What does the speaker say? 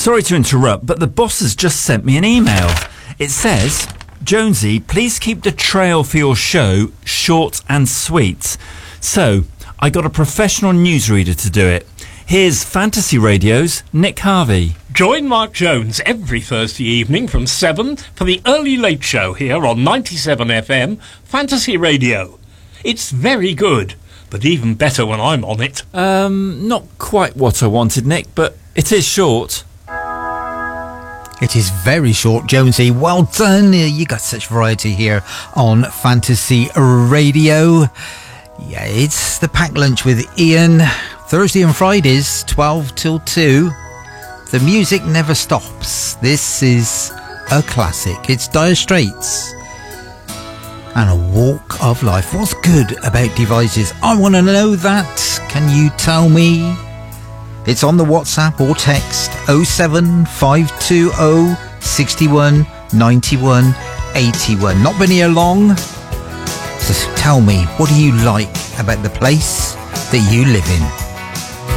Sorry to interrupt, but the boss has just sent me an email. It says, Jonesy, please keep the trail for your show short and sweet. So, I got a professional newsreader to do it. Here's Fantasy Radio's Nick Harvey. Join Mark Jones every Thursday evening from 7 for the Early Late Show here on 97 FM, Fantasy Radio. It's very good, but even better when I'm on it. Not quite what I wanted, Nick, but it is short. It is very short, Jonesy. Well done. You got such variety here on Fantasy Radio. Yeah, it's the packed lunch with Ian. Thursday and Fridays, 12 till 2. The music never stops. This is a classic. It's Dire Straits and A Walk of Life. What's good about devices? I want to know that. Can you tell me? It's on the WhatsApp or text 07520 61 91 81. Not been here long. So tell me, what do you like about the place that you live in?